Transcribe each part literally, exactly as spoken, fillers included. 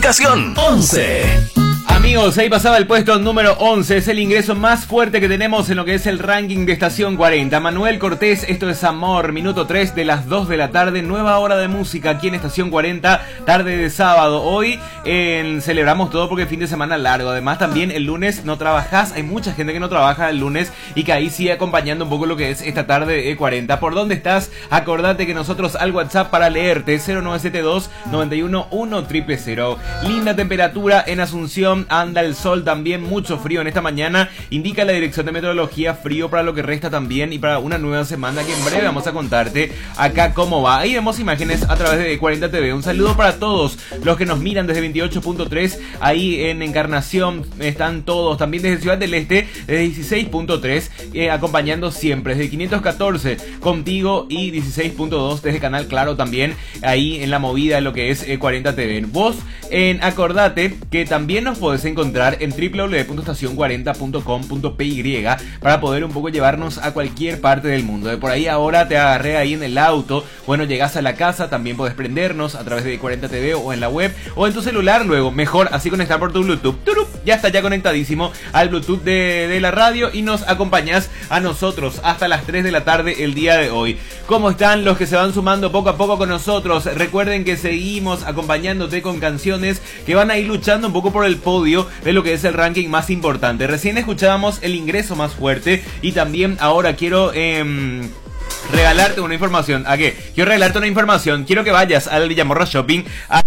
Ubicación once. Amigos, ahí pasaba el puesto número once, es el ingreso más fuerte que tenemos en lo que es el ranking de Estación cuarenta. Manuel Cortés, esto es Amor, minuto tres de las dos de la tarde, nueva hora de música aquí en Estación cuarenta, tarde de sábado. Hoy eh, celebramos todo porque es fin de semana largo, además también el lunes no trabajás, hay mucha gente que no trabaja el lunes y que ahí sigue acompañando un poco lo que es esta tarde de cuarenta. ¿Por dónde estás? Acordate que nosotros al WhatsApp para leerte, cero nueve siete dos, nueve uno uno, cero cero cero. Linda temperatura en Asunción, anda el sol también, mucho frío en esta mañana, indica la dirección de meteorología, frío para lo que resta también y para una nueva semana que en breve vamos a contarte acá cómo va. Ahí vemos imágenes a través de cuarenta T V. Un saludo para todos los que nos miran desde veintiocho punto tres, ahí en Encarnación están todos, también desde Ciudad del Este, desde dieciséis punto tres, eh, acompañando siempre, desde quinientos catorce contigo y dieciséis punto dos desde Canal Claro también, ahí en la movida de lo que es eh, cuarenta T V. Vos, en acordate que también nos podés encontrar en doble u doble u doble u punto estación cuarenta punto com punto p y para poder un poco llevarnos a cualquier parte del mundo. De por ahí ahora te agarré ahí en el auto, bueno, llegás a la casa, también podés prendernos a través de cuarenta T V o en la web o en tu celular luego, mejor así conectar por tu Bluetooth. ¡Turup! Ya está ya conectadísimo al Bluetooth de, de la radio y nos acompañás a nosotros hasta las tres de la tarde el día de hoy. ¿Cómo están los que se van sumando poco a poco con nosotros? Recuerden que seguimos acompañándote con canciones que van a ir luchando un poco por el podio de lo que es el ranking más importante. Recién escuchábamos el ingreso más fuerte y también ahora quiero eh, regalarte una información. ¿A qué? Quiero regalarte una información. Quiero que vayas al Villamorra Shopping a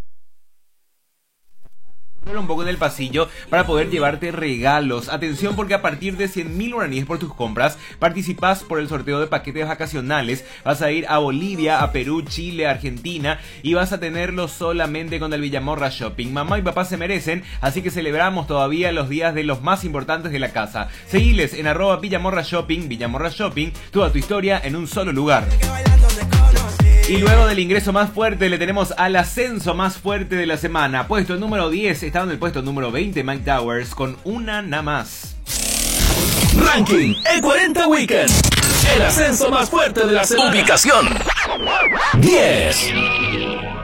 un poco en el pasillo para poder llevarte regalos. Atención, porque a partir de cien mil guaraníes por tus compras participás por el sorteo de paquetes vacacionales. Vas a ir a Bolivia, a Perú, Chile, Argentina y vas a tenerlo solamente con el Villamorra Shopping. Mamá y papá se merecen, así que celebramos todavía los días de los más importantes de la casa. Seguiles en arroba Villamorra Shopping, Villamorra Shopping, toda tu historia en un solo lugar. Y luego del ingreso más fuerte le tenemos al ascenso más fuerte de la semana. Puesto número diez, estaba en el puesto número veinte Mike Towers con Una Nada Más. Ranking E cuarenta Weekend, el ascenso más fuerte de la semana. Ubicación diez.